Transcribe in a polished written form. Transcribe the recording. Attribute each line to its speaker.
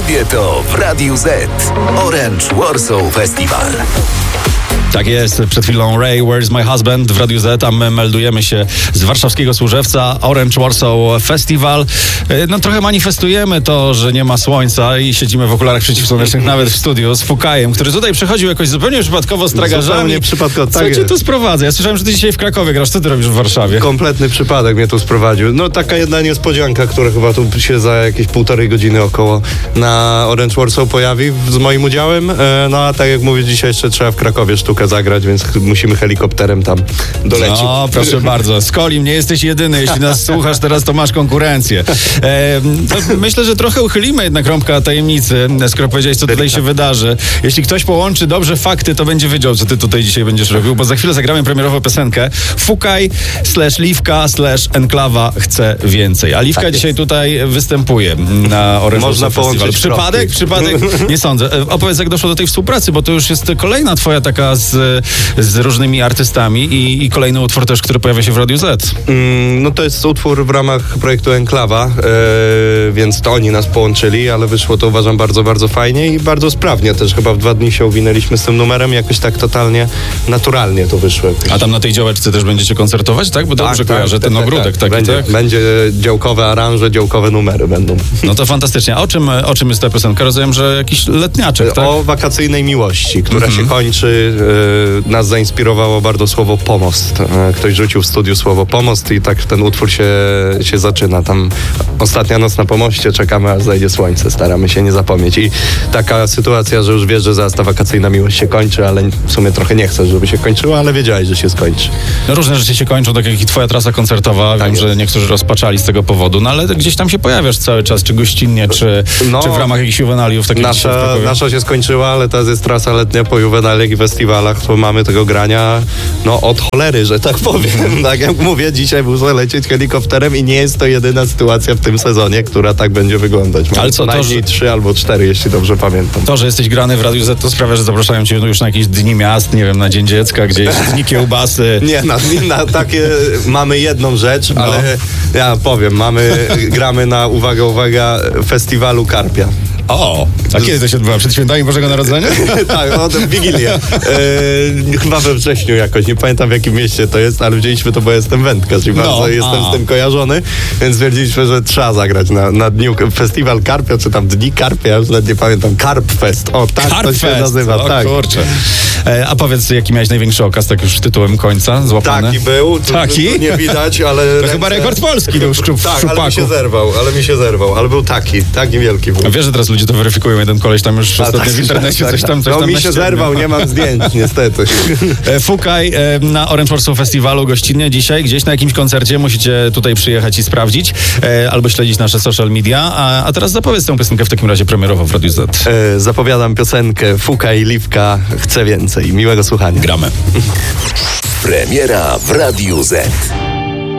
Speaker 1: lubię to w Radiu Z. Orange Warsaw Festival.
Speaker 2: Tak jest, przed chwilą Ray, Where's My Husband w Radiu Z, a my meldujemy się z warszawskiego Służewca, Orange Warsaw Festival. No trochę manifestujemy to, że nie ma słońca i siedzimy w okularach przeciwsłonecznych nawet w studiu z Fukajem, który tutaj przychodził jakoś zupełnie przypadkowo z tragarzami.
Speaker 3: Zupełnie przypadkowo,
Speaker 2: Co cię tu sprowadza? Ja słyszałem, że ty dzisiaj w Krakowie grasz, co ty robisz w Warszawie?
Speaker 3: Kompletny przypadek mnie tu sprowadził. No taka jedna niespodzianka, która chyba tu się za jakieś 1,5 godziny około na Orange Warsaw pojawi z moim udziałem. No a tak jak mówię, dzisiaj jeszcze trzeba w Krakowie sztukę zagrać, więc musimy helikopterem tam dolecieć.
Speaker 2: No, proszę bardzo. Skolim, nie jesteś jedyny. Jeśli nas słuchasz teraz, to masz konkurencję. Myślę, że trochę uchylimy jednak rąbka tajemnicy, skoro powiedziałeś, co tutaj się wydarzy. Jeśli ktoś połączy dobrze fakty, to będzie wiedział, co ty tutaj dzisiaj będziesz robił, bo za chwilę zagramy premierową piosenkę. Fukaj /Liwka/Enklawa chce więcej. A Liwka dzisiaj tutaj występuje na Orange
Speaker 3: Można
Speaker 2: Festival.
Speaker 3: połączyć
Speaker 2: Przypadek? Nie sądzę. Opowiedz, jak doszło do tej współpracy, bo to już jest kolejna twoja taka z różnymi artystami i kolejny utwór też, który pojawia się w Radiu Z.
Speaker 3: No to jest utwór w ramach projektu Enklawa, więc to oni nas połączyli, ale wyszło to, uważam, bardzo, bardzo fajnie i bardzo sprawnie też. Chyba w 2 dni się uwinęliśmy z tym numerem, jakoś tak totalnie naturalnie to wyszło.
Speaker 2: A tam na tej działeczce też będziecie koncertować, tak? Bo dobrze kojarzę, ten ogródek taki, tak?
Speaker 3: Będzie działkowe aranże, działkowe numery będą.
Speaker 2: No to fantastycznie. A o czym jest ta piosenka? Rozumiem, że jakiś letniaczek, tak?
Speaker 3: O wakacyjnej miłości, która się kończy. Nas zainspirowało bardzo słowo pomost. Ktoś rzucił w studiu słowo pomost i tak ten utwór się zaczyna. Tam ostatnia noc na pomoście, czekamy aż zajdzie słońce, staramy się nie zapomnieć. I taka sytuacja, że już wiesz, że zaraz ta wakacyjna miłość się kończy, ale w sumie trochę nie chcesz, żeby się kończyła, ale wiedziałeś, że się skończy.
Speaker 2: No różne rzeczy się kończą, tak jak i twoja trasa koncertowa.
Speaker 3: Tak
Speaker 2: wiem,
Speaker 3: jest.
Speaker 2: że niektórzy rozpaczali z tego powodu, no ale gdzieś tam się pojawiasz cały czas, czy gościnnie, czy w ramach jakichś juwenaliów. Tak
Speaker 3: Nasza się skończyła, ale teraz jest trasa letnia po juwenaliach i festiwalach, to mamy tego grania od cholery, że tak powiem. Tak jak mówię, dzisiaj muszę lecieć helikopterem i nie jest to jedyna sytuacja w tym sezonie, która tak będzie wyglądać. Mamy
Speaker 2: Ale co,
Speaker 3: co najmniej 3 albo 4, jeśli dobrze pamiętam.
Speaker 2: To, że jesteś grany w Radiu Z, to sprawia, że zapraszają cię już na jakieś dni miast, nie wiem, na Dzień Dziecka, gdzieś dni kiełbasy.
Speaker 3: Nie, na takie mamy jedną rzecz, ale ja powiem, gramy na, uwaga, festiwalu Karpia.
Speaker 2: O, a kiedy to się odbywa? Przed świętami Bożego Narodzenia?
Speaker 3: Tak, Wigilię. Chyba we wrześniu jakoś, nie pamiętam w jakim mieście to jest, ale wzięliśmy to, bo jestem wędkarz i bardzo jestem z tym kojarzony, więc stwierdziliśmy, że trzeba zagrać na dniu Festiwal Karpia, czy tam Dni Karpia, ja już nawet nie pamiętam, Karp Fest. O, tak
Speaker 2: Karp
Speaker 3: to się
Speaker 2: Fest.
Speaker 3: nazywa.
Speaker 2: O,
Speaker 3: tak.
Speaker 2: Kurczę. A powiedz, jaki miałeś największy okaz, tak już tytułem końca złapany?
Speaker 3: Taki był.
Speaker 2: Taki?
Speaker 3: Nie widać, ale...
Speaker 2: To chyba rekord polski był w
Speaker 3: Tak,
Speaker 2: szczupaku.
Speaker 3: ale mi się zerwał, ale był taki wielki był.
Speaker 2: A wiesz, że teraz ludzie to weryfikują, jeden koleś tam już ostatnio w internecie coś tam
Speaker 3: No mi się
Speaker 2: naściągnął.
Speaker 3: zerwał, nie mam zdjęć, niestety.
Speaker 2: Fukaj na Orange Warsaw Festiwalu gościnnie dzisiaj, gdzieś na jakimś koncercie musicie tutaj przyjechać i sprawdzić, albo śledzić nasze social media, a teraz zapowiedz tę piosenkę w takim razie premierowo w Radiu Z.
Speaker 3: Zapowiadam piosenkę Fukaj, Liwka chce więcej. Miłego słuchania.
Speaker 2: Gramy.
Speaker 1: Premiera w Radiu Z.